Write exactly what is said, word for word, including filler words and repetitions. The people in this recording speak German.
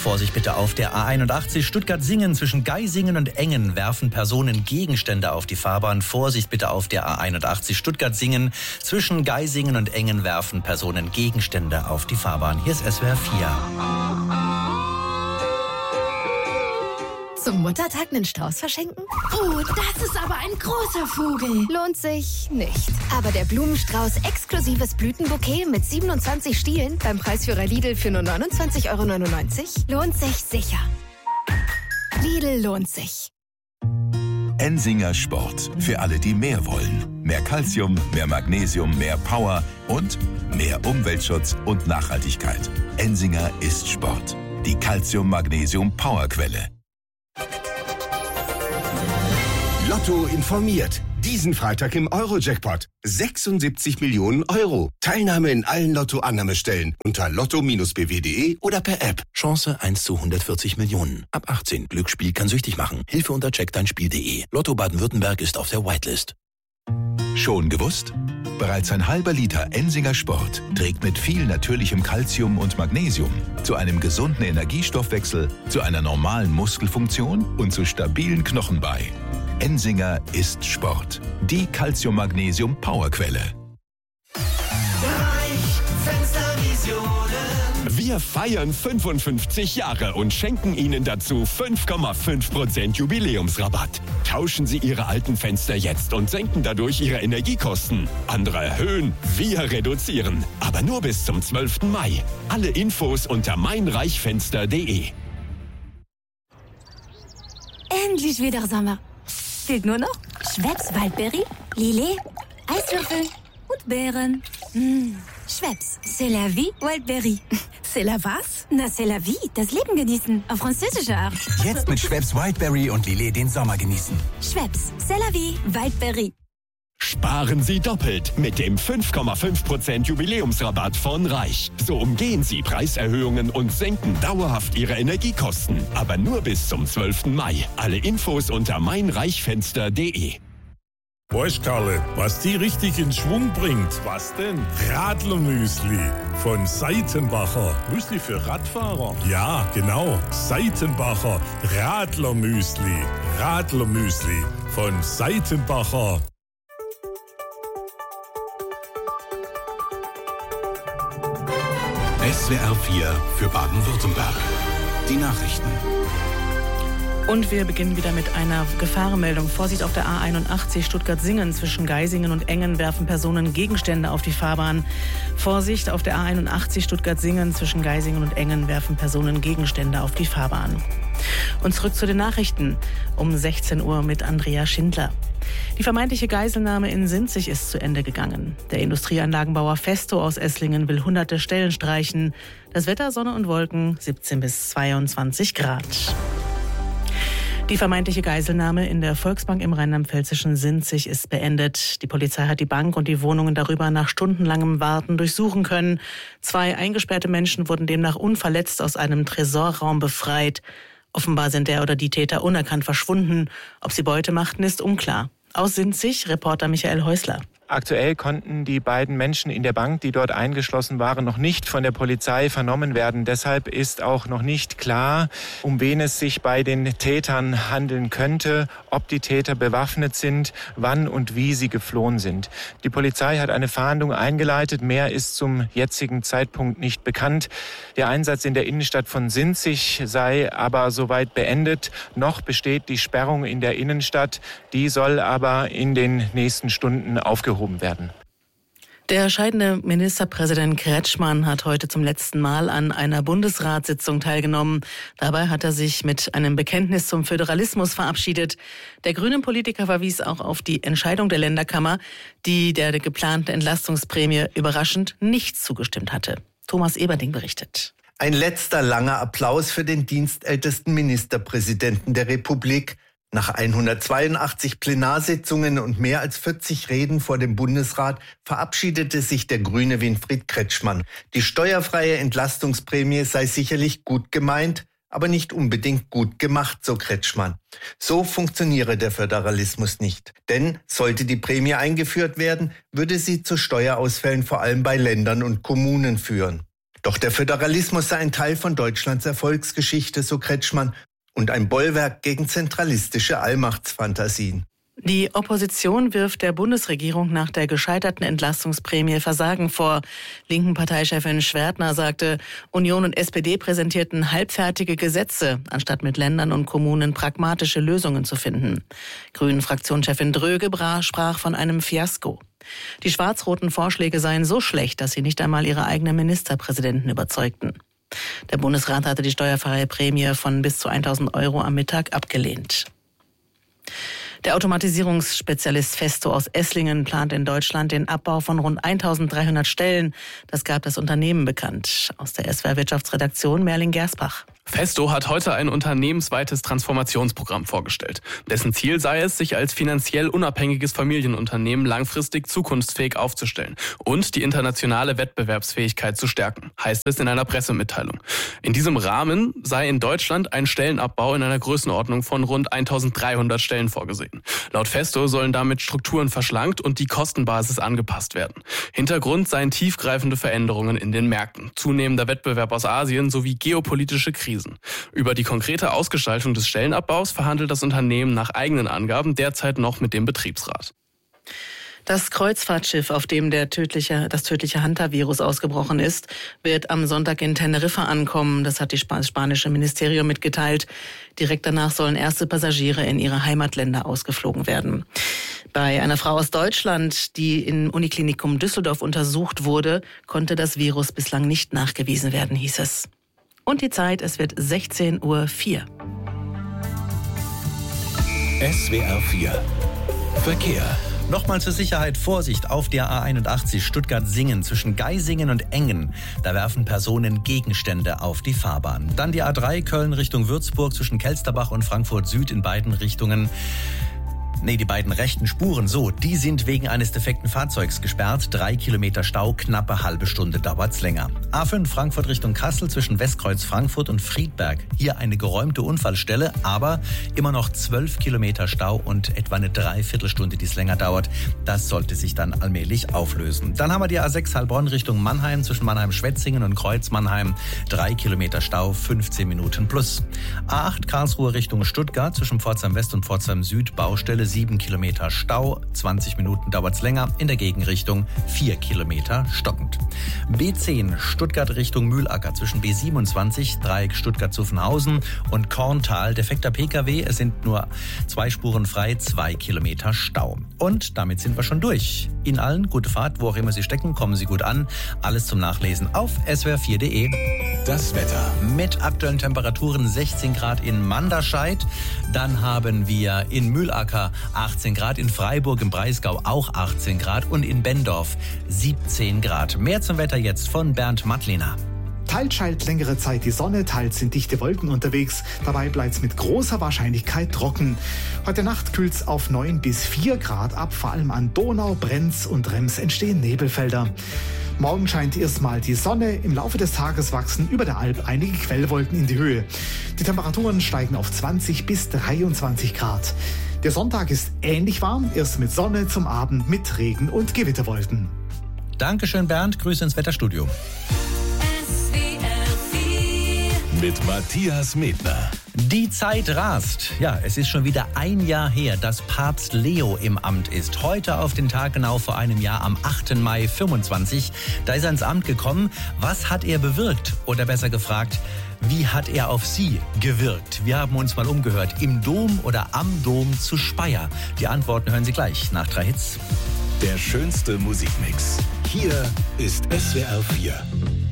Vorsicht bitte auf der A einundachtzig Stuttgart-Singen. Zwischen Geisingen und Engen werfen Personen Gegenstände auf die Fahrbahn. Vorsicht bitte auf der A einundachtzig Stuttgart-Singen. Zwischen Geisingen und Engen werfen Personen Gegenstände auf die Fahrbahn. Hier ist S W R vier. Zum Muttertag einen Strauß verschenken? Oh, das ist aber ein großer Vogel. Lohnt sich nicht. Aber der Blumenstrauß exklusives Blütenbouquet mit siebenundzwanzig Stielen beim Preisführer Lidl für nur neunundzwanzig Euro neunundneunzig lohnt sich sicher. Lidl lohnt sich. Ensinger Sport. Für alle, die mehr wollen. Mehr Calcium, mehr Magnesium, mehr Power und mehr Umweltschutz und Nachhaltigkeit. Ensinger ist Sport. Die Calcium-Magnesium-Powerquelle. Lotto informiert. Diesen Freitag im Euro-Jackpot. sechsundsiebzig Millionen Euro. Teilnahme in allen Lotto-Annahmestellen unter lotto Bindestrich b w punkt d e oder per App. Chance eins zu hundertvierzig Millionen. Ab achtzehn. Glücksspiel kann süchtig machen. Hilfe unter check dein Spiel punkt de. Lotto Baden-Württemberg ist auf der Whitelist. Schon gewusst? Bereits ein halber Liter Ensinger Sport trägt mit viel natürlichem Calcium und Magnesium zu einem gesunden Energiestoffwechsel, zu einer normalen Muskelfunktion und zu stabilen Knochen bei. Ensinger ist Sport. Die Calcium-Magnesium-Powerquelle. Wir feiern fünfundfünfzig Jahre und schenken Ihnen dazu fünf Komma fünf Prozent Jubiläumsrabatt. Tauschen Sie Ihre alten Fenster jetzt und senken dadurch Ihre Energiekosten. Andere erhöhen, wir reduzieren. Aber nur bis zum zwölften Mai. Alle Infos unter meinreichfenster punkt de. Endlich wieder Sommer. Fehlt nur noch Schweppes Waldberry, Lillet, Eiswürfel und Beeren. Mmh. Schweppes, c'est la vie, Wildberry. C'est la was? Na, c'est la vie, das Leben genießen. Auf französische Art. Jetzt mit Schweppes Wildberry und Lillet den Sommer genießen. Schweppes, c'est la vie, Wildberry. Sparen Sie doppelt mit dem fünf Komma fünf Prozent Jubiläumsrabatt von Reich. So umgehen Sie Preiserhöhungen und senken dauerhaft Ihre Energiekosten. Aber nur bis zum zwölften Mai. Alle Infos unter meinreichfenster punkt de. Weißt Karle, was die richtig in Schwung bringt? Was denn? Radlermüsli von Seitenbacher. Müsli für Radfahrer? Ja, genau. Seitenbacher Radlermüsli. Radlermüsli von Seitenbacher. S W R vier für Baden-Württemberg. Die Nachrichten. Und wir beginnen wieder mit einer Gefahrenmeldung. Vorsicht auf der A einundachtzig Stuttgart-Singen. Zwischen Geisingen und Engen werfen Personen Gegenstände auf die Fahrbahn. Vorsicht auf der A einundachtzig Stuttgart-Singen. Zwischen Geisingen und Engen werfen Personen Gegenstände auf die Fahrbahn. Und zurück zu den Nachrichten um sechzehn Uhr mit Andrea Schindler. Die vermeintliche Geiselnahme in Sinzig ist zu Ende gegangen. Der Industrieanlagenbauer Festo aus Esslingen will hunderte Stellen streichen. Das Wetter, Sonne und Wolken, siebzehn bis zweiundzwanzig Grad. Die vermeintliche Geiselnahme in der Volksbank im rheinland-pfälzischen Sinzig ist beendet. Die Polizei hat die Bank und die Wohnungen darüber nach stundenlangem Warten durchsuchen können. Zwei eingesperrte Menschen wurden demnach unverletzt aus einem Tresorraum befreit. Offenbar sind der oder die Täter unerkannt verschwunden. Ob sie Beute machten, ist unklar. Aus Sinzig, Reporter Michael Häusler. Aktuell konnten die beiden Menschen in der Bank, die dort eingeschlossen waren, noch nicht von der Polizei vernommen werden. Deshalb ist auch noch nicht klar, um wen es sich bei den Tätern handeln könnte, ob die Täter bewaffnet sind, wann und wie sie geflohen sind. Die Polizei hat eine Fahndung eingeleitet. Mehr ist zum jetzigen Zeitpunkt nicht bekannt. Der Einsatz in der Innenstadt von Sinzig sei aber soweit beendet. Noch besteht die Sperrung in der Innenstadt. Die soll aber in den nächsten Stunden aufgehoben werden. Der scheidende Ministerpräsident Kretschmann hat heute zum letzten Mal an einer Bundesratssitzung teilgenommen. Dabei hat er sich mit einem Bekenntnis zum Föderalismus verabschiedet. Der grüne Politiker verwies auch auf die Entscheidung der Länderkammer, die der geplanten Entlastungsprämie überraschend nicht zugestimmt hatte. Thomas Eberding berichtet. Ein letzter langer Applaus für den dienstältesten Ministerpräsidenten der Republik. Nach hundertzweiundachtzig Plenarsitzungen und mehr als vierzig Reden vor dem Bundesrat verabschiedete sich der Grüne Winfried Kretschmann. Die steuerfreie Entlastungsprämie sei sicherlich gut gemeint, aber nicht unbedingt gut gemacht, so Kretschmann. So funktioniere der Föderalismus nicht. Denn sollte die Prämie eingeführt werden, würde sie zu Steuerausfällen vor allem bei Ländern und Kommunen führen. Doch der Föderalismus sei ein Teil von Deutschlands Erfolgsgeschichte, so Kretschmann, und ein Bollwerk gegen zentralistische Allmachtsfantasien. Die Opposition wirft der Bundesregierung nach der gescheiterten Entlastungsprämie Versagen vor. Linken Parteichefin Schwertner sagte, Union und S P D präsentierten halbfertige Gesetze, anstatt mit Ländern und Kommunen pragmatische Lösungen zu finden. Grünen-Fraktionschefin Dröge sprach von einem Fiasko. Die schwarz-roten Vorschläge seien so schlecht, dass sie nicht einmal ihre eigenen Ministerpräsidenten überzeugten. Der Bundesrat hatte die steuerfreie Prämie von bis zu tausend Euro am Mittag abgelehnt. Der Automatisierungsspezialist Festo aus Esslingen plant in Deutschland den Abbau von rund eintausenddreihundert Stellen. Das gab das Unternehmen bekannt. Aus der S W R Wirtschaftsredaktion Merlin Gersbach. Festo hat heute ein unternehmensweites Transformationsprogramm vorgestellt. Dessen Ziel sei es, sich als finanziell unabhängiges Familienunternehmen langfristig zukunftsfähig aufzustellen und die internationale Wettbewerbsfähigkeit zu stärken, heißt es in einer Pressemitteilung. In diesem Rahmen sei in Deutschland ein Stellenabbau in einer Größenordnung von rund eintausenddreihundert Stellen vorgesehen. Laut Festo sollen damit Strukturen verschlankt und die Kostenbasis angepasst werden. Hintergrund seien tiefgreifende Veränderungen in den Märkten, zunehmender Wettbewerb aus Asien sowie geopolitische Krisen. Über die konkrete Ausgestaltung des Stellenabbaus verhandelt das Unternehmen nach eigenen Angaben derzeit noch mit dem Betriebsrat. Das Kreuzfahrtschiff, auf dem der tödliche, das tödliche Hantavirus ausgebrochen ist, wird am Sonntag in Teneriffa ankommen. Das hat das spanische Ministerium mitgeteilt. Direkt danach sollen erste Passagiere in ihre Heimatländer ausgeflogen werden. Bei einer Frau aus Deutschland, die im Uniklinikum Düsseldorf untersucht wurde, konnte das Virus bislang nicht nachgewiesen werden, hieß es. Und die Zeit, es wird sechzehn Uhr vier. S W R vier Verkehr. Nochmal zur Sicherheit Vorsicht auf der A einundachtzig Stuttgart-Singen zwischen Geisingen und Engen. Da werfen Personen Gegenstände auf die Fahrbahn. Dann die A drei Köln Richtung Würzburg zwischen Kelsterbach und Frankfurt Süd in beiden Richtungen. Nee, die beiden rechten Spuren, so, die sind wegen eines defekten Fahrzeugs gesperrt. Drei Kilometer Stau, knappe halbe Stunde dauert's länger. A fünf Frankfurt Richtung Kassel zwischen Westkreuz Frankfurt und Friedberg. Hier eine geräumte Unfallstelle, aber immer noch zwölf Kilometer Stau und etwa eine Dreiviertelstunde, die es länger dauert. Das sollte sich dann allmählich auflösen. Dann haben wir die A sechs Heilbronn Richtung Mannheim zwischen Mannheim-Schwetzingen und Kreuz-Mannheim. Drei Kilometer Stau, fünfzehn Minuten plus. A acht Karlsruhe Richtung Stuttgart zwischen Pforzheim West und Pforzheim Süd, Baustelle sieben Kilometer Stau, zwanzig Minuten dauert's länger, in der Gegenrichtung vier Kilometer stockend. B zehn Stuttgart Richtung Mühlacker zwischen B siebenundzwanzig, Dreieck Stuttgart-Zuffenhausen und Korntal, defekter P K W, es sind nur zwei Spuren frei, zwei Kilometer Stau. Und damit sind wir schon durch. Ihnen allen gute Fahrt, wo auch immer Sie stecken, kommen Sie gut an. Alles zum Nachlesen auf S W R vier Punkt de. Das Wetter. Mit aktuellen Temperaturen sechzehn Grad in Manderscheid. Dann haben wir in Mühlacker achtzehn Grad, in Freiburg im Breisgau auch achtzehn Grad und in Bendorf siebzehn Grad. Mehr zum Wetter jetzt von Bernd Mattliner. Teils scheint längere Zeit die Sonne, teils sind dichte Wolken unterwegs. Dabei bleibt es mit großer Wahrscheinlichkeit trocken. Heute Nacht kühlt es auf neun bis vier Grad ab. Vor allem an Donau, Brenz und Rems entstehen Nebelfelder. Morgen scheint erstmal die Sonne. Im Laufe des Tages wachsen über der Alp einige Quellwolken in die Höhe. Die Temperaturen steigen auf zwanzig bis dreiundzwanzig Grad. Der Sonntag ist ähnlich warm, erst mit Sonne, zum Abend mit Regen und Gewitterwolken. Dankeschön, Bernd. Grüße ins Wetterstudio. Mit Matthias Medner. Die Zeit rast. Ja, es ist schon wieder ein Jahr her, dass Papst Leo im Amt ist. Heute auf den Tag genau vor einem Jahr, am achten Mai fünfundzwanzig. Da ist er ins Amt gekommen. Was hat er bewirkt? Oder besser gefragt, wie hat er auf Sie gewirkt? Wir haben uns mal umgehört. Im Dom oder am Dom zu Speyer? Die Antworten hören Sie gleich nach drei Hits. Der schönste Musikmix. Hier ist S W R vier.